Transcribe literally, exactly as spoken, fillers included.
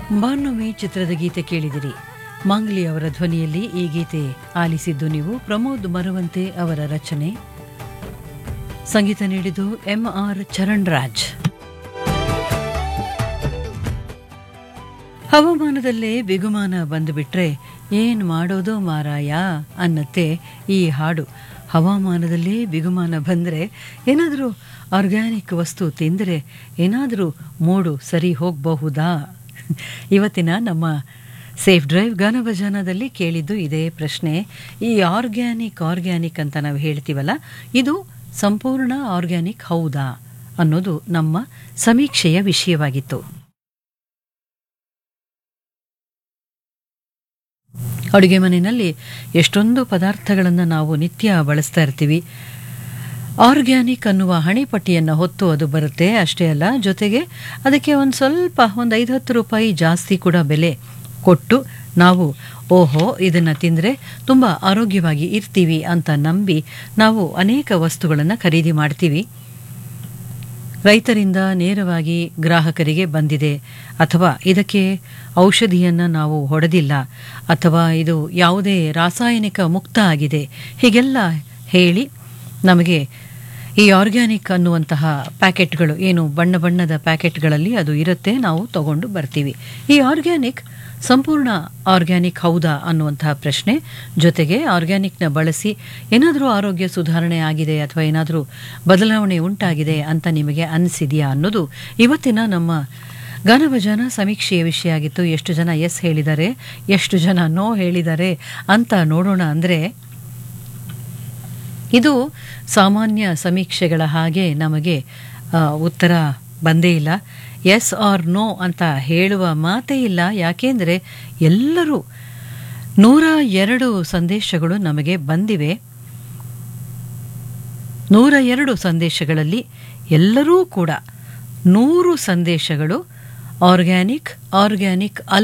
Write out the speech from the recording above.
ಬಾನುಮಿ ಚಿತ್ರದ ಗೀತೆ ಕೇಳಿದಿರಿ. ಮಾಂಗ್ಲಿ ಅವರ ಧ್ವನಿಯಲ್ಲಿ ಈ ಗೀತೆ ಆಲಿಸಿದ್ದು ನೀವು. ಪ್ರಮೋದ್ ಮರವಂತೆ ಅವರ ರಚನೆ, ಸಂಗೀತ ನೀಡಿದ್ದು ಎಂ ಆರ್ ಚರಣ್ ರಾಜ್. ಹವಾಮಾನದಲ್ಲೇ ಬಿಗುಮಾನ ಬಂದುಬಿಟ್ರೆ ಏನ್ ಮಾಡೋದು ಮಾರಾಯ ಅನ್ನತ್ತೆ ಈ ಹಾಡು. ಹವಾಮಾನದಲ್ಲೇ ಬಿಗುಮಾನ ಬಂದರೆ ಏನಾದರೂ ಆರ್ಗ್ಯಾನಿಕ್ ವಸ್ತು ತಿಂದರೆ ಏನಾದರೂ ಮೂಡು ಸರಿ ಹೋಗಬಹುದಾ? ಇವತ್ತಿನ ನಮ್ಮ ಸೇಫ್ ಡ್ರೈವ್ ಗಾನಭಜನದಲ್ಲಿ ಕೇಳಿದ್ದು ಇದೇ ಪ್ರಶ್ನೆ. ಈ ಆರ್ಗ್ಯಾನಿಕ್ ಆರ್ಗ್ಯಾನಿಕ್ ಅಂತ ನಾವು ಹೇಳ್ತೀವಲ್ಲ, ಇದು ಸಂಪೂರ್ಣ ಆರ್ಗ್ಯಾನಿಕ್ ಹೌದಾ ಅನ್ನೋದು ನಮ್ಮ ಸಮೀಕ್ಷೆಯ ವಿಷಯವಾಗಿತ್ತು. ಅಡುಗೆ ಮನೆಯಲ್ಲಿ ಎಷ್ಟೊಂದು ಪದಾರ್ಥಗಳನ್ನು ನಾವು ನಿತ್ಯ ಬಳಸ್ತಾ ಇರ್ತೀವಿ. ಆರ್ಗ್ಯಾನಿಕ್ ಅನ್ನುವ ಹಣೆಪಟ್ಟಿಯನ್ನು ಹೊತ್ತು ಅದು ಬರುತ್ತೆ. ಅಷ್ಟೇ ಅಲ್ಲ, ಜೊತೆಗೆ ಅದಕ್ಕೆ ಒಂದು ಸ್ವಲ್ಪ ಒಂದು ಐದು ಹತ್ತು ರೂಪಾಯಿ ಜಾಸ್ತಿ ಕೂಡ ಬೆಲೆ ಕೊಟ್ಟು ನಾವು ಓಹೋ ಇದನ್ನು ತಿಂದರೆ ತುಂಬ ಆರೋಗ್ಯವಾಗಿ ಇರ್ತೀವಿ ಅಂತ ನಂಬಿ ನಾವು ಅನೇಕ ವಸ್ತುಗಳನ್ನು ಖರೀದಿ ಮಾಡ್ತೀವಿ. ರೈತರಿಂದ ನೇರವಾಗಿ ಗ್ರಾಹಕರಿಗೆ ಬಂದಿದೆ, ಅಥವಾ ಇದಕ್ಕೆ ಔಷಧಿಯನ್ನು ನಾವು ಹೊಡೆದಿಲ್ಲ, ಅಥವಾ ಇದು ಯಾವುದೇ ರಾಸಾಯನಿಕ ಮುಕ್ತ ಆಗಿದೆ, ಹೀಗೆಲ್ಲ ಹೇಳಿ ನಮಗೆ ಈ ಆರ್ಗ್ಯಾನಿಕ್ ಅನ್ನುವಂತಹ ಪ್ಯಾಕೆಟ್ಗಳು, ಏನು ಬಣ್ಣ ಬಣ್ಣದ ಪ್ಯಾಕೆಟ್ಗಳಲ್ಲಿ ಅದು ಇರುತ್ತೆ, ನಾವು ತಗೊಂಡು ಬರ್ತೀವಿ. ಈ ಆರ್ಗ್ಯಾನಿಕ್ ಸಂಪೂರ್ಣ ಆರ್ಗ್ಯಾನಿಕ್ ಹೌದಾ ಅನ್ನುವಂತಹ ಪ್ರಶ್ನೆ, ಜೊತೆಗೆ ಆರ್ಗ್ಯಾನಿಕ್ನ ಬಳಸಿ ಏನಾದರೂ ಆರೋಗ್ಯ ಸುಧಾರಣೆ ಆಗಿದೆ ಅಥವಾ ಏನಾದರೂ ಬದಲಾವಣೆ ಉಂಟಾಗಿದೆ ಅಂತ ನಿಮಗೆ ಅನಿಸಿದೆಯಾ ಅನ್ನೋದು ಇವತ್ತಿನ ನಮ್ಮ ಗಾನಭಜನ ಸಮೀಕ್ಷೆಯ ವಿಷಯ ಆಗಿತ್ತು. ಎಷ್ಟು ಜನ ಎಸ್ ಹೇಳಿದ್ದಾರೆ, ಎಷ್ಟು ಜನ ನೋ ಹೇಳಿದ್ದಾರೆ ಅಂತ ನೋಡೋಣ. ಅಂದರೆ ಇದು ಸಾಮಾನ್ಯ ಸಮೀಕ್ಷೆಗಳ ಹಾಗೆ ನಮಗೆ ಉತ್ತರ ಬಂದೇ ಇಲ್ಲ. ಎಸ್ ಆರ್ ನೋ ಅಂತ ಹೇಳುವ ಮಾತೇ ಇಲ್ಲ. ಯಾಕೆಂದರೆ ಎಲ್ಲರೂ ನೂರ ಎರಡು ಸಂದೇಶಗಳು ನಮಗೆ ಬಂದಿವೆ. ನೂರ ಎರಡು ಸಂದೇಶಗಳಲ್ಲಿ ಎಲ್ಲರೂ ಕೂಡ ನೂರು ಸಂದೇಶಗಳು ಆರ್ಗ್ಯಾನಿಕ್ ಆರ್ಗ್ಯಾನಿಕ್ ಅಲ್ಲ